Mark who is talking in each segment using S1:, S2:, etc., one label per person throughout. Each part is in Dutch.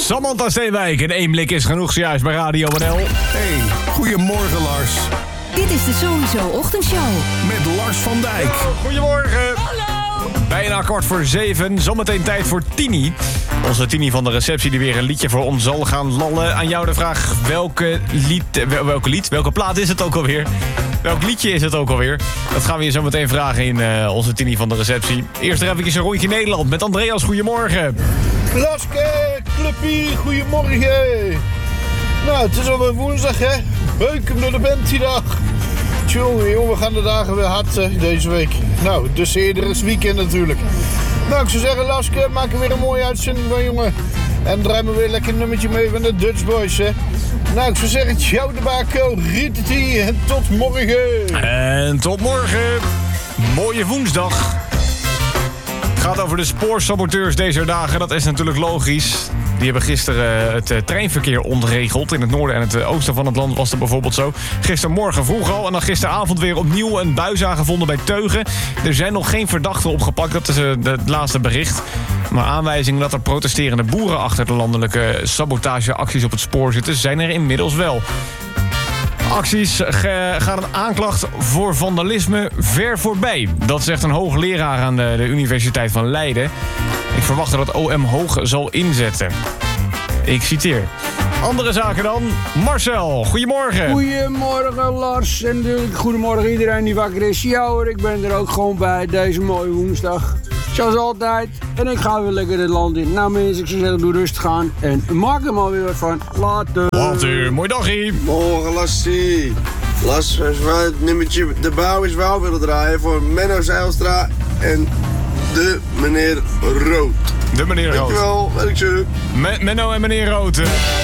S1: Samantha Steenwijk en één blik is genoeg zojuist bij Radio NL.
S2: Hey, goedemorgen Lars.
S3: Dit is de Sowieso Ochtendshow.
S2: Met Lars van Dijk.
S1: Goedemorgen. Hallo. Bijna 6:45, zometeen tijd voor Tini. Onze Tini van de receptie die weer een liedje voor ons zal gaan lallen. Aan jou de vraag, welke plaat is het ook alweer? Welk liedje is het ook alweer? Dat gaan we je zo meteen vragen in onze Tini van de receptie. Eerst er even een rondje Nederland met Andreas. Goedemorgen.
S4: Laske, Cluppie, goedemorgen. Nou, het is alweer woensdag, hè. Beuken door de band die dag. Jongen, we gaan de dagen weer hard deze week. Nou, dus eerder is weekend natuurlijk. Nou, ik zou zeggen, Laske, maak er weer een mooie uitzending van, jongen. En draai me weer lekker een nummertje mee van de Dutch Boys, hè. Nou, ik zou zeggen, ciao de bako, rititi en tot morgen.
S1: En tot morgen. Mooie woensdag. Het gaat over de spoorsaboteurs deze dagen. Dat is natuurlijk logisch. Die hebben gisteren het treinverkeer ontregeld. In het noorden en het oosten van het land was dat bijvoorbeeld zo. Gistermorgen vroeg al en dan gisteravond weer opnieuw een buis aangevonden bij Teugen. Er zijn nog geen verdachten opgepakt, dat is het laatste bericht. Maar aanwijzingen dat er protesterende boeren achter de landelijke sabotageacties op het spoor zitten, zijn er inmiddels wel. Acties gaan een aanklacht voor vandalisme ver voorbij. Dat zegt een hoogleraar aan de Universiteit van Leiden. Ik verwacht dat het OM hoog zal inzetten. Ik citeer. Andere zaken dan. Marcel, goedemorgen.
S5: Goedemorgen Lars en goedemorgen iedereen die wakker is. Ja hoor, ik ben er ook gewoon bij deze mooie woensdag. Zoals altijd. En ik ga weer lekker het land in. Nou mensen, ik zou zeggen, doe rustig aan. En maak er maar weer wat van. Later.
S1: Mooi dagje.
S6: Morgen Lassie. Las, als wij het nummertje De Bouw is Wauw willen draaien voor Menno Zijlstra en de meneer Rood.
S1: De meneer Rood.
S6: Dankjewel, werk zo.
S1: Menno en meneer Rood.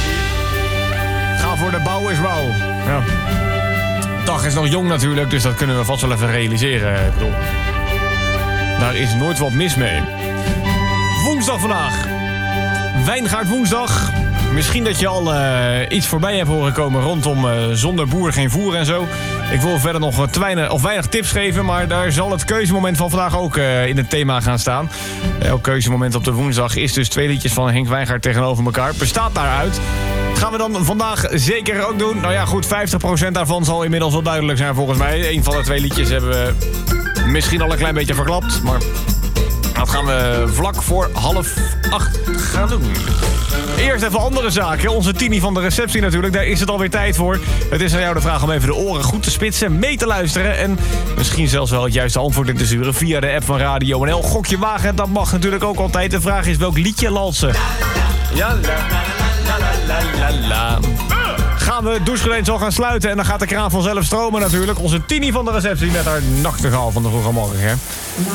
S1: Ga voor De Bouw is Wauw. Ja. Dag is nog jong natuurlijk, dus dat kunnen we vast wel even realiseren. Ik bedoel, daar is nooit wat mis mee. Woensdag vandaag. Wijngaard woensdag. Misschien dat je al iets voorbij hebt horen komen rondom zonder boer geen voer en zo. Ik wil verder nog weinig tips geven, maar daar zal het keuzemoment van vandaag ook in het thema gaan staan. Elk keuzemoment op de woensdag is dus 2 liedjes van Henk Wijngaard tegenover elkaar. Bestaat daaruit. Dat gaan we dan vandaag zeker ook doen. Nou ja, goed, 50% daarvan zal inmiddels wel duidelijk zijn volgens mij. Eén van de 2 liedjes hebben we misschien al een klein beetje verklapt, maar dat gaan we vlak voor 7:30 gaan doen. Eerst even andere zaken. Onze Tini van de receptie natuurlijk. Daar is het alweer tijd voor. Het is aan jou de vraag om even de oren goed te spitsen, mee te luisteren en misschien zelfs wel het juiste antwoord in te sturen via de app van Radio NL. Gokje wagen, dat mag natuurlijk ook altijd. De vraag is welk liedje lalsen. Ja, la. Gaan we douchegeleend zo gaan sluiten en dan gaat de kraan vanzelf stromen natuurlijk. Onze Tini van de receptie met haar nachtegaal van de vroege morgen. Hè?